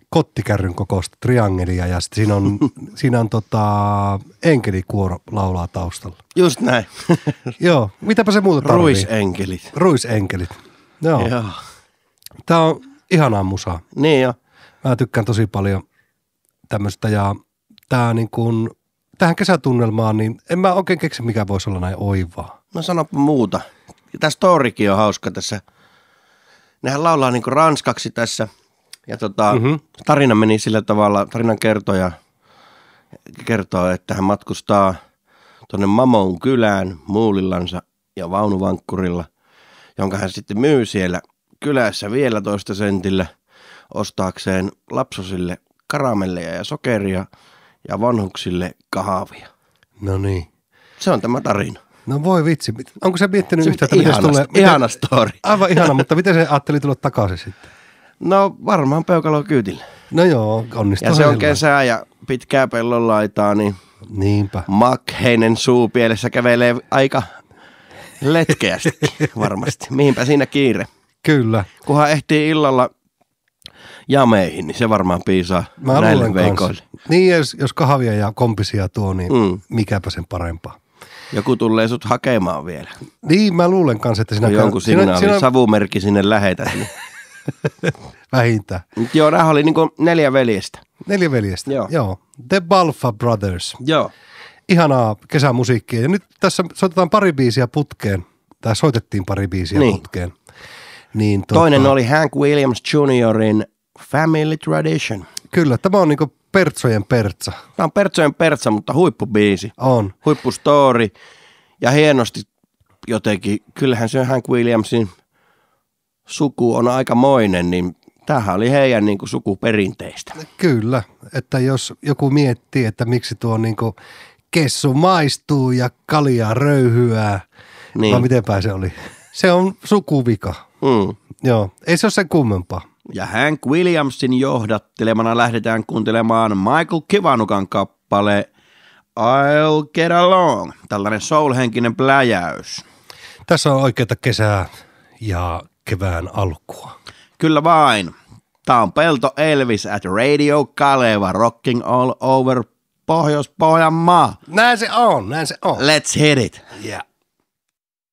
kottikärryn kokoista triangelia ja sitten siinä on enkelikuoro laulaa taustalla. Just näin. Joo, mitäpä se muuta tarvii? Ruisenkelit. Ruisenkelit. Joo. Tää on ihanaa musaa. Niin jo. Mä tykkään tosi paljon tämmöistä ja tää niin kuin, tähän kesätunnelmaan, niin en mä oikein keksi, mikä voisi olla näin oivaa. No sanoppa muuta. Tämä storykin on hauska tässä. Nehän laulaa niinku ranskaksi tässä. Ja tarina meni sillä tavalla, tarinan kertoja kertoo, että hän matkustaa tuonne Mamon kylään muulillansa ja vaunuvankkurilla, jonka hän sitten myy siellä kylässä vielä toista sentillä ostaakseen lapsosille karamelleja ja sokeria ja vanhuksille kahvia. No niin. Se on tämä tarina. No voi vitsi. Onko se miettinyt se yhtä, että miten se tulee? Ihana story. Aivan ihana, mutta miten se ajatteli tulla takaisin sitten? No varmaan peukalo kyydillä. No joo, onnistuu. Ja se on kesää ja pitkää pellon laitaa, niin niinpä. makheinen suupielessä kävelee aika letkeästi varmasti. Mihinpä siinä kiire. Kyllä. Kunhan ehtii illalla jameihin, niin se varmaan piisaa näille veikoille. Niin, jos kahvia ja kompisia tuo, niin mikäpä sen parempaa. Joku tulee sut hakemaan vielä. Niin, mä luulen kanssa, että sinä... Jonkun signaali, savumerkki sinne lähetät. Niin. Vähintään. Joo, nämä oli niinku 4 veljestä. 4 veljestä, joo. The Balfa Brothers. Joo. Ihanaa kesämusiikkia. Ja nyt tässä soitetaan pari biisiä putkeen. Tai soitettiin pari biisiä putkeen. Niin, toinen oli Hank Williams Jr.'in Family Tradition. Kyllä, tämä on niinku Pertsojen pertsa. Tämä on Pertsojen pertsa, mutta huippubiisi. On. Huippustory. Ja hienosti jotenkin, kyllähän se Hank Williamsin suku on aikamoinen, niin tämähän oli heidän niin kuin sukuperinteistä. Kyllä, että jos joku miettii, että miksi tuo niin kuin kessu maistuu ja kaljaa röyhyää, niin. Vai mitenpä se oli? Se on sukuvika. Joo, ei se ole sen kummempaa. Ja Hank Williamsin johdattelemana lähdetään kuuntelemaan Michael Kiwanukan kappale I'll Get Along. Tällainen soul-henkinen pläjäys. Tässä on oikeata kesää ja kevään alkua. Kyllä vain. Tämä on Pelto Elvis at Radio Kaleva, rocking all over Pohjois-Pohjanmaa. Näin se on. Let's hit it. Yeah.